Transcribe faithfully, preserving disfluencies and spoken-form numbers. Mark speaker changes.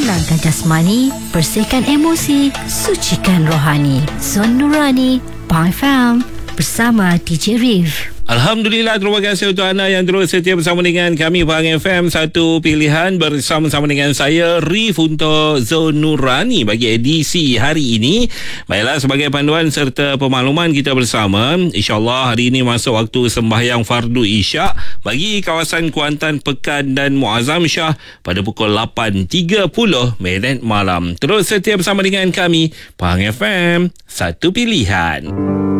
Speaker 1: tenangkan jasmani, bersihkan emosi, sucikan rohani. Zon Nurani, Pang F M, bersama D J Rif.
Speaker 2: Alhamdulillah, terima kasih untuk anda yang terus setia bersama dengan kami Pang F M. Satu pilihan bersama-sama dengan saya Rif untuk Zon Nurani bagi edisi hari ini. Baiklah, sebagai panduan serta pemakluman kita bersama, InsyaAllah hari ini masuk waktu sembahyang fardu isyak bagi kawasan Kuantan, Pekan dan Muazzam Shah pada pukul lapan tiga puluh malam. Terus setia bersama dengan kami Pang F M, satu pilihan.